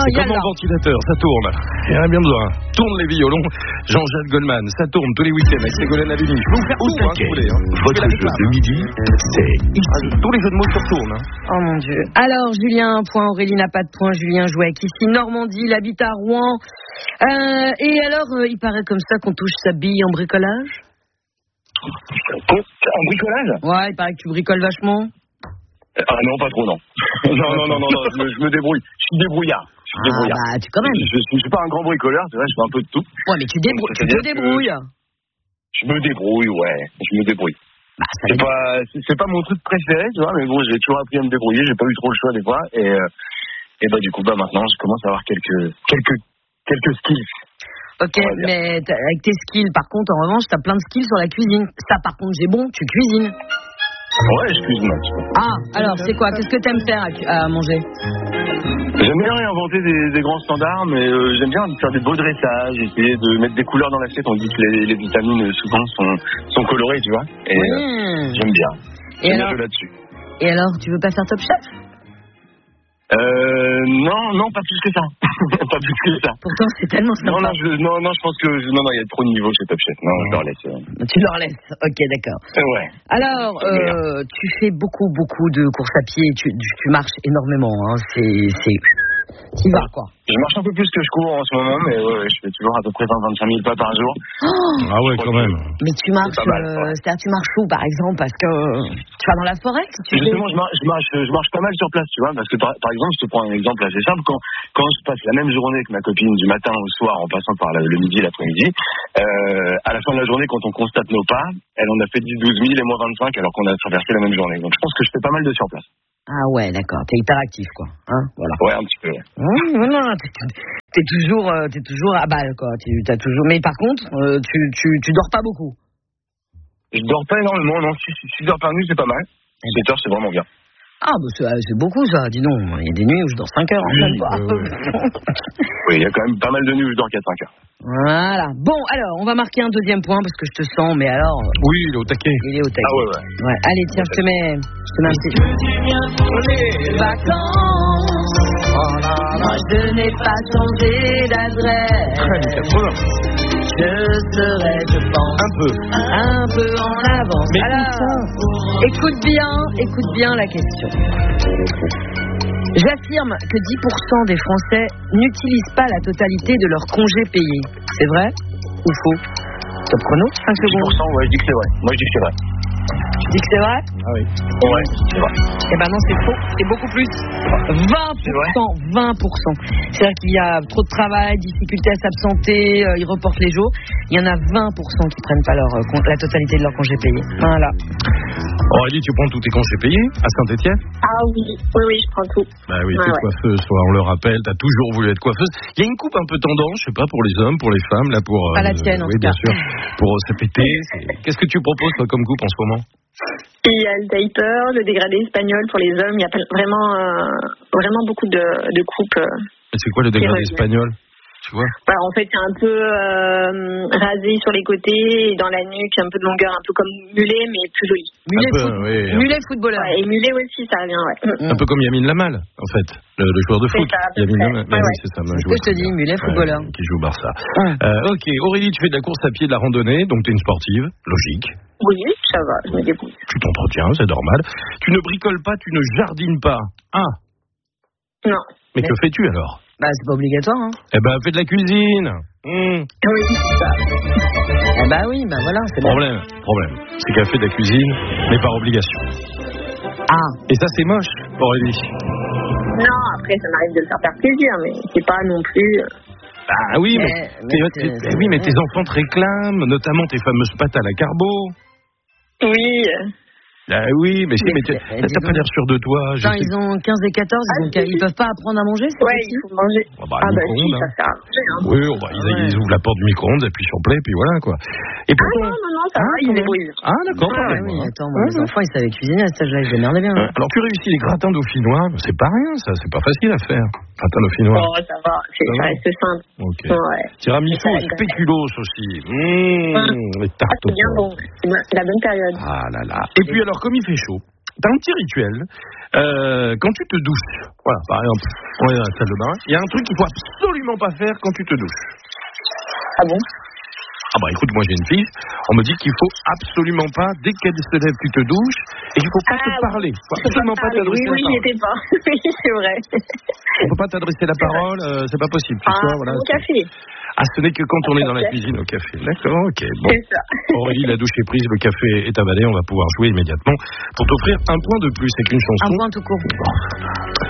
C'est comme un ventilateur, ça tourne. Il y en a bien besoin. Tourne les violons. Jean-Jacques Goldman, ça tourne tous les week-ends avec Ségolène Lavigne. Je peux vous faire tout, si vous voulez. Votre jeu de midi, c'est ici. Tous les jeux de mots sur tourne. Oh mon Dieu. Alors, Julien, point. Aurélie n'a pas de point. Julien joue avec ici Normandie, il habite à Rouen. Et alors, il paraît comme ça qu'on touche sa bille en bricolage? En bricolage? Ouais, il paraît que tu bricoles vachement. Ah non, pas trop, non. non, je me débrouille. Je suis débrouillard. Bah, tu quand même. Je suis pas un grand bricoleur, c'est vrai, je fais un peu de tout. Ouais, mais tu te débrouilles. Je me débrouille, ouais. Je me débrouille. Bah, c'est pas mon truc préféré, tu vois, mais bon, j'ai toujours appris à me débrouiller, j'ai pas eu trop le choix des fois, et bah, du coup, bah, maintenant, je commence à avoir quelques skills. Ok, mais avec tes skills, par contre, en revanche, t'as plein de skills sur la cuisine. Ça, par contre, j'ai bon, tu cuisines. Ouais, je cuisine un petit peu. Ah, alors, c'est quoi? Qu'est-ce que t'aimes faire à manger? J'aime bien réinventer des grands standards, mais j'aime bien faire des beaux dressages, essayer de mettre des couleurs dans l'assiette. On dit que les vitamines, souvent, sont colorées, tu vois. Et j'aime bien. Et alors, là-dessus. Et alors, tu veux pas faire Top Chef? Non, pas plus que ça. Pas plus que ça. Pourtant, c'est tellement sympa. Non, je pense que il y a trop de niveaux chez Top Chef. Non, je leur laisse. Tu leur laisses. Ok, d'accord. Ouais. Alors, tu fais beaucoup de courses à pied. Tu marches énormément. Hein. Tu vas quoi? Je marche un peu plus que je cours en ce moment, mais je fais toujours à peu près 20-25 000 pas par jour. Ah ouais, quand même. Mais tu marches, c'est-à-dire tu marches où par exemple? Parce que tu vas dans la forêt si tu Justement, je marche pas mal sur place, tu vois, parce que par exemple, je te prends un exemple assez simple. Quand je passe la même journée que ma copine du matin au soir en passant par le midi et l'après-midi, à la fin de la journée, quand on constate nos pas, elle en a fait 10-12 000 et moi 25 alors qu'on a traversé la même journée. Donc je pense que je fais pas mal de sur place. Ah ouais, d'accord. T'es hyperactif, quoi. Hein, voilà. Ouais, un petit peu. Non, t'es toujours à balle, quoi. T'as toujours. Mais par contre, tu dors pas beaucoup. Je dors pas énormément, non. 6 heures par nuit, c'est pas mal. 7 heures, c'est vraiment bien. Ah, bah c'est beaucoup, ça. Dis donc, il y a des nuits où je dors 5 heures. Oui, il y a quand même pas mal de nuits où je dors 4-5 heures. Voilà. Bon, alors, on va marquer un deuxième point parce que je te sens, mais alors. Oui, il est au taquet. Ah ouais. Allez, tiens, je te mets un petit. Les vacances. Oh là là. Moi, je n'ai pas changé d'adresse. Je serai, je pense, un peu en avance. Mais alors, écoute bien la question. J'affirme que 10% des Français n'utilisent pas la totalité de leur congé payé. C'est vrai ou faux? Top chrono, 5 secondes. 10%, ouais, je dis que c'est vrai. Moi, je dis que c'est vrai. Tu dis que c'est vrai? Ah oui. Ouais, c'est vrai. Eh ben non, c'est faux. C'est beaucoup plus. 20%. 20%. C'est-à-dire qu'il y a trop de travail, difficulté à s'absenter, ils reportent les jours. Il y en a 20% qui prennent pas la totalité de leur congé payé. Voilà. Aurélie, tu prends tous tes congés payés à Saint-Etienne? Ah oui, je prends tout. Bah oui, t'es coiffeuse, on le rappelle, t'as toujours voulu être coiffeuse. Il y a une coupe un peu tendance, je sais pas, pour les hommes, pour les femmes, là, pour... Pas la tienne, en tout cas. Oui, bien sûr, pour se péter. Qu'est-ce que tu proposes, toi, comme coupe en ce moment? Il y a le diaper, le dégradé espagnol pour les hommes. Il y a vraiment beaucoup de coupes. Et c'est quoi le dégradé espagnol? Tu vois? Bah, en fait, c'est un peu rasé sur les côtés et dans la nuque, un peu de longueur, un peu comme mulet, mais plus joli. Mulet footballeur. Ouais, et mulet aussi, ça vient, ouais. Un peu comme Yamin Lamal, en fait, le joueur de foot. Yamin Lamal, c'est ça. C'est ce que je te dis, mulet footballeur. Qui joue au Barça. Ok, Aurélie, tu fais de la course à pied, de la randonnée, donc t'es une sportive, logique. Oui, ça va, je me débrouille. Tu t'entretiens, c'est normal. Tu ne bricoles pas, tu ne jardines pas. Ah. Non. Mais que fais-tu alors? Bah, c'est pas obligatoire, hein. Eh ben, fais de la cuisine. Oui, Eh bah oui, bah voilà, c'est Problème. C'est qu'elle fait de la cuisine, mais par obligation. Ah. Et ça, c'est moche, Aurélie. Non, après, ça m'arrive de le faire plaisir, mais c'est pas non plus... Ah oui, mais tes enfants te réclament, notamment tes fameuses pâtes à la carbo. Oui. Ah oui, mais t'as pas l'air sûr de toi. Attends, ils ont 15 et 14, ils peuvent pas apprendre à manger, c'est il faut manger. Si, ça sert à manger. Oui, ils ouvrent la porte du micro-ondes, appuient sur play, puis voilà, quoi. Et pourtant... Non, ça va, ils se débrouillent. Ah, d'accord. Oui, attends, les enfants, ils savaient cuisiner à cet âge-là, ils se démerdaient bien. Alors, tu réussis les gratins dauphinois, c'est pas rien, ça, c'est pas facile à faire. Gratins dauphinois. Oh, ça va, ça reste simple. Ok. Ouais. Tiramisu, spéculoos aussi. Les tartes. C'est bien bon, c'est la bonne période. Ah là là. Et puis alors, comme il fait chaud, t'as un petit rituel. Quand tu te douches, voilà, par exemple, on est dans la salle de bain, il y a un truc qu'il faut absolument pas faire quand tu te douches. Ah bon? Ah bah écoute, moi j'ai une fille, on me dit qu'il faut absolument pas, dès qu'elle se lève, tu te douches, et qu'il faut pas te parler. Faut absolument pas t'adresser la parole. Oui, j'y étais pas. Oui, c'est vrai. On peut pas t'adresser la parole, c'est pas possible. Tu vois, voilà, au café. Ah, ce n'est que quand on est dans la cuisine au café. D'accord, ok. Bon. C'est ça. Aurélie, la douche est prise, le café est avalé, on va pouvoir jouer immédiatement pour t'offrir un point de plus avec une chanson. Un point tout court.